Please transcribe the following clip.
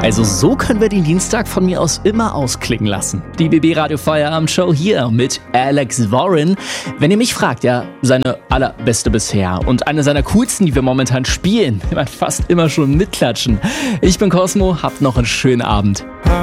Also so können wir den Dienstag von mir aus immer ausklingen lassen. Die BB Radio Feierabend Show hier mit Alex Warren. Wenn ihr mich fragt, ja, seine allerbeste bisher und eine seiner coolsten, die wir momentan spielen, fast immer schon mitklatschen. Ich bin Cosmo, habt noch einen schönen Abend.